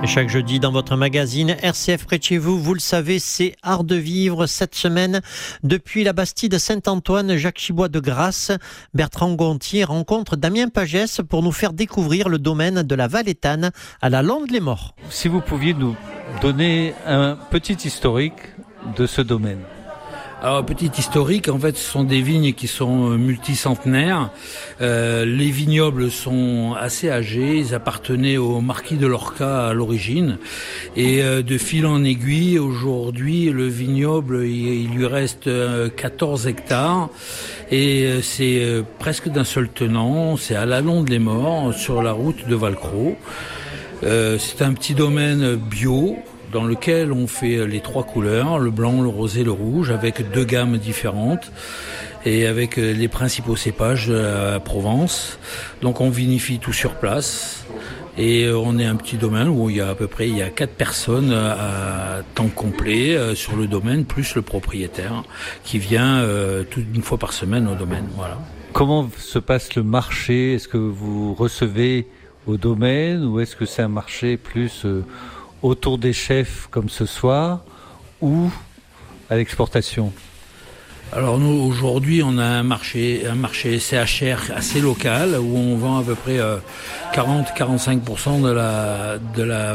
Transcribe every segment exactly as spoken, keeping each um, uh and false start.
Chaque jeudi dans votre magazine R C F près de chez vous, vous le savez, c'est Art de vivre. Cette semaine, depuis la Bastide Saint-Antoine, Jacques Chibois de Grasse, Bertrand Gontier rencontre Damien Pagès pour nous faire découvrir le domaine de la Valétane à la Londe-les-Morts. Si vous pouviez nous donner un petit historique de ce domaine. Alors, petit historique, en fait, ce sont des vignes qui sont multicentenaires. Euh, les vignobles sont assez âgés. Ils appartenaient au marquis de Lorca à l'origine. Et euh, de fil en aiguille, aujourd'hui, le vignoble, il, il lui reste euh, quatorze hectares. Et euh, c'est euh, presque d'un seul tenant. C'est à la Londe-les-Morts, sur la route de Valcros. Euh, c'est un petit domaine bio, dans lequel on fait les trois couleurs, le blanc, le rosé, le rouge, avec deux gammes différentes et avec les principaux cépages de la Provence. Donc on vinifie tout sur place et on est un petit domaine où il y a à peu près il y a quatre personnes à temps complet sur le domaine, plus le propriétaire qui vient toute une fois par semaine au domaine. Voilà. Comment se passe le marché ? Est-ce que vous recevez au domaine ou est-ce que c'est un marché plus euh, autour des chefs comme ce soir ou à l'exportation? Alors nous aujourd'hui on a un marché un marché C H R assez local où on vend à peu près euh, quarante à quarante-cinq pour cent de la de la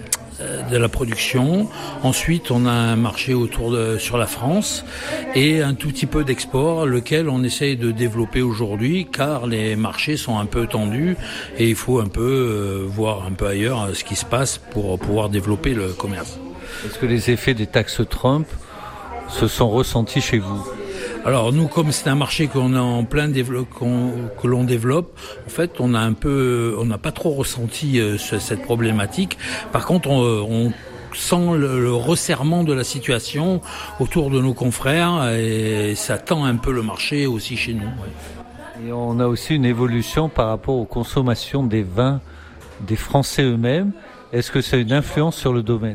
de la production. Ensuite, on a un marché autour de sur la France et un tout petit peu d'export, lequel on essaye de développer aujourd'hui, car les marchés sont un peu tendus et il faut un peu euh, voir un peu ailleurs ce qui se passe pour pouvoir développer le commerce. Est-ce que les effets des taxes Trump se sont ressentis chez vous ? Alors nous, comme c'est un marché qu'on est en plein développe, qu'on, que l'on développe, en fait, on a un peu, on n'a pas trop ressenti euh, cette problématique. Par contre, on, on sent le, le resserrement de la situation autour de nos confrères et ça tend un peu le marché aussi chez nous. Ouais. Et on a aussi une évolution par rapport aux consommations des vins des Français eux-mêmes. Est-ce que ça a une influence sur le domaine ?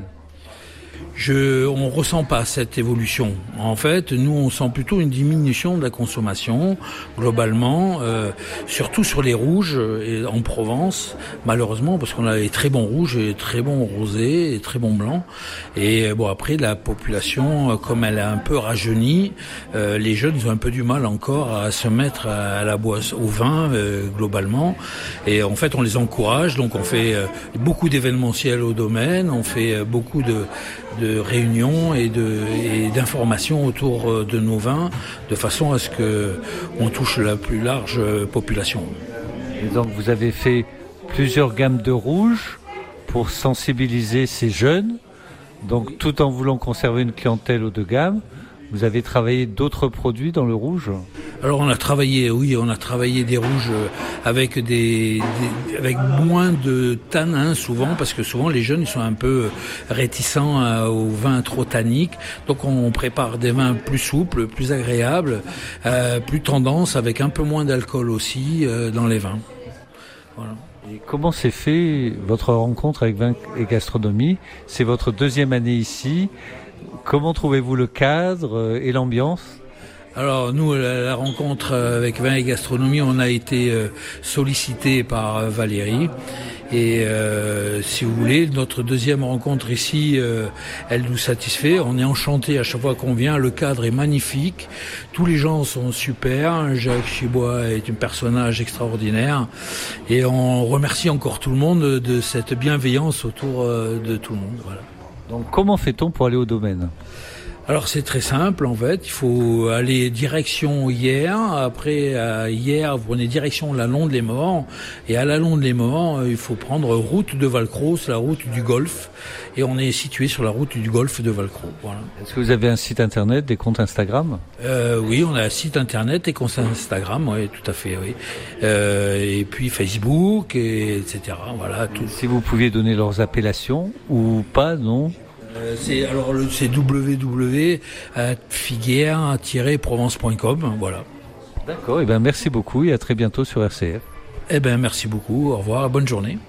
Je, on ressent pas cette évolution. En fait, nous, on sent plutôt une diminution de la consommation globalement, euh, surtout sur les rouges et en Provence, malheureusement, parce qu'on a les très bons rouges et très bons rosés et très bons blancs. Et bon, après, la population, comme elle a un peu rajeuni, euh, les jeunes ont un peu du mal encore à se mettre à la boisson, au vin euh, globalement. Et en fait, on les encourage. Donc, on fait euh, beaucoup d'événementiels au domaine, on fait euh, beaucoup de de réunions et, de, et d'informations autour de nos vins, de façon à ce qu'on touche la plus large population. Et donc vous avez fait plusieurs gammes de rouges pour sensibiliser ces jeunes, donc tout en voulant conserver une clientèle haut de gamme. Vous avez travaillé d'autres produits dans le rouge ? Alors on a travaillé, oui, on a travaillé des rouges avec des, des avec moins de tanins souvent, parce que souvent les jeunes ils sont un peu réticents aux vins trop tanniques. Donc on prépare des vins plus souples, plus agréables, euh, plus tendance, avec un peu moins d'alcool aussi euh, dans les vins. Voilà. Et comment s'est fait votre rencontre avec Vin et Gastronomie ? C'est votre deuxième année ici. Comment trouvez-vous le cadre et l'ambiance ? Alors nous, la, la rencontre avec Vin et Gastronomie, on a été euh, sollicité par euh, Valérie. Et euh, si vous voulez, notre deuxième rencontre ici, euh, elle nous satisfait. On est enchanté à chaque fois qu'on vient. Le cadre est magnifique. Tous les gens sont super. Jacques Chibois est un personnage extraordinaire. Et on remercie encore tout le monde de cette bienveillance autour euh, de tout le monde. Voilà. Donc comment fait-on pour aller au domaine ? Alors c'est très simple en fait, il faut aller direction Hier, après à Hier vous prenez direction la Londe-les-Morts, et à la Londe-les-Morts il faut prendre route de Valcros, la route du Golfe, et on est situé sur la route du Golfe de Valcros. Voilà. Est-ce que vous avez un site internet, des comptes Instagram ? euh, Oui, on a un site internet et compte Instagram, oui, tout à fait, oui. Euh, et puis Facebook, et, etc. Voilà. Tout. Si vous pouviez donner leurs appellations ou pas, non ? Euh, c'est alors le c'est w w w point figuière tiret provence point com, voilà. D'accord, et ben merci beaucoup et à très bientôt sur R C F. Eh ben merci beaucoup, au revoir, bonne journée.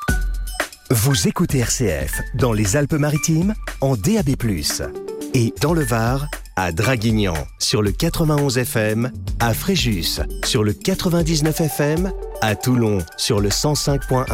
Vous écoutez R C F dans les Alpes-Maritimes en D A B plus, et dans le Var à Draguignan sur le quatre-vingt-onze F M, à Fréjus sur le quatre-vingt-dix-neuf F M, à Toulon sur le cent cinq point un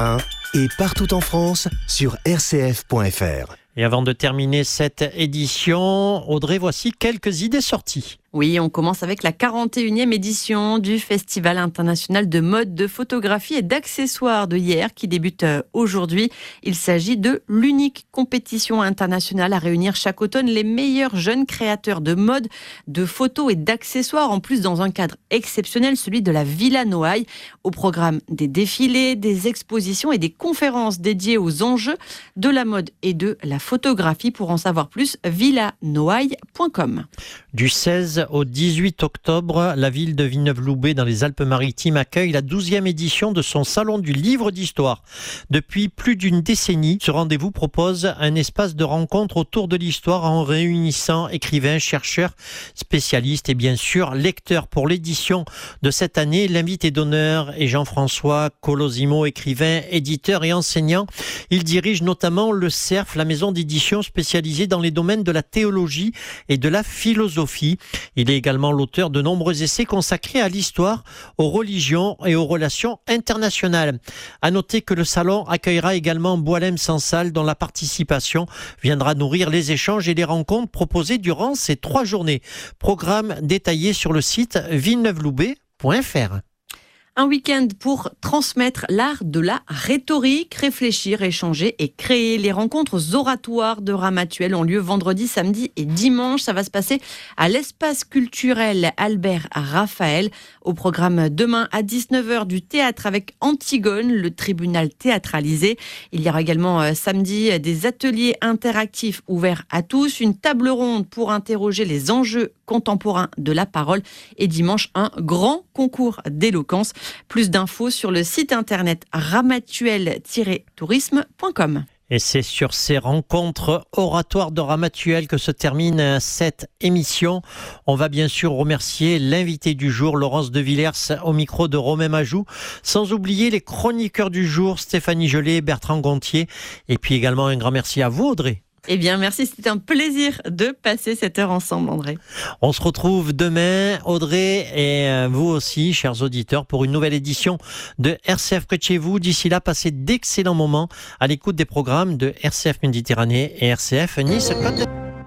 et partout en France sur r c f point f r. Et avant de terminer cette édition, Audrey, voici quelques idées sorties. Oui, on commence avec la quarante et unième édition du Festival international de mode, de photographie et d'accessoires de hier qui débute aujourd'hui. Il s'agit de l'unique compétition internationale à réunir chaque automne les meilleurs jeunes créateurs de mode, de photos et d'accessoires, en plus dans un cadre exceptionnel, celui de la Villa Noailles. Au programme des défilés, des expositions et des conférences dédiées aux enjeux de la mode et de la photographie. Pour en savoir plus, villa noailles point com. Du seize au dix-huit octobre, la ville de Villeneuve-Loubet dans les Alpes-Maritimes accueille la douzième édition de son salon du livre d'histoire. Depuis plus d'une décennie, ce rendez-vous propose un espace de rencontre autour de l'histoire en réunissant écrivains, chercheurs, spécialistes et bien sûr lecteurs. Pour l'édition de cette année, l'invité d'honneur est Jean-François Colosimo, écrivain, éditeur et enseignant. Il dirige notamment le C E R F, la maison d'édition spécialisée dans les domaines de la théologie et de la philosophie. Il est également l'auteur de nombreux essais consacrés à l'histoire, aux religions et aux relations internationales. À noter que le salon accueillera également Boualem Sansal, dont la participation viendra nourrir les échanges et les rencontres proposées durant ces trois journées. Programme détaillé sur le site villeneuve loubet point f r. Un week-end pour transmettre l'art de la rhétorique, réfléchir, échanger et créer. Les rencontres oratoires de Ramatuelle ont lieu vendredi, samedi et dimanche. Ça va se passer à l'espace culturel Albert Raphaël. Au programme demain à dix-neuf heures du théâtre avec Antigone, le tribunal théâtralisé. Il y aura également euh, samedi des ateliers interactifs ouverts à tous, une table ronde pour interroger les enjeux contemporains de la parole et dimanche un grand concours d'éloquence. Plus d'infos sur le site internet ramatuelle tiret tourisme point com. Et c'est sur ces rencontres oratoires de Ramatuelle que se termine cette émission. On va bien sûr remercier l'invité du jour, Laurence de Villers, au micro de Romain Majou, sans oublier les chroniqueurs du jour, Stéphanie Gelé, Bertrand Gontier, et puis également un grand merci à vous, Audrey. Eh bien, merci. C'était un plaisir de passer cette heure ensemble, André. On se retrouve demain, Audrey, et vous aussi, chers auditeurs, pour une nouvelle édition de R C F près de chez vous. D'ici là, passez d'excellents moments à l'écoute des programmes de R C F Méditerranée et R C F Nice-Côte.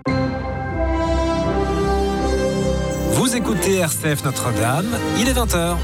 Vous écoutez R C F Notre-Dame, il est vingt heures.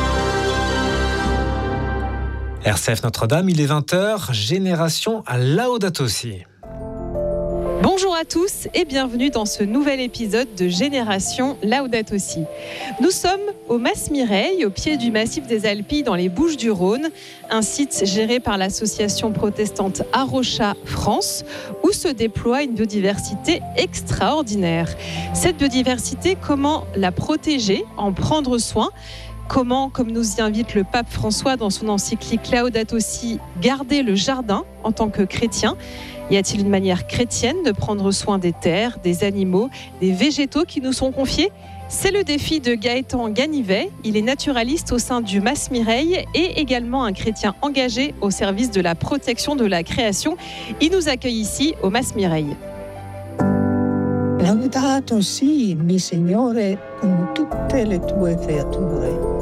R C F Notre-Dame, il est vingt heures, génération à Laudato Si. Bonjour à tous et bienvenue dans ce nouvel épisode de Génération Laudato Si. Nous sommes au Mas Mireille, au pied du massif des Alpilles dans les Bouches-du-Rhône, un site géré par l'association protestante Arocha France, où se déploie une biodiversité extraordinaire. Cette biodiversité, comment la protéger, en prendre soin ? Comment, comme nous y invite le pape François dans son encyclique Laudato Si, garder le jardin en tant que chrétien ? Y a-t-il une manière chrétienne de prendre soin des terres, des animaux, des végétaux qui nous sont confiés ? C'est le défi de Gaëtan Ganivet. Il est naturaliste au sein du Mas Mireille et également un chrétien engagé au service de la protection de la création. Il nous accueille ici au Mas Mireille. Laudato Si, mi Signore, con tutte le tue creature.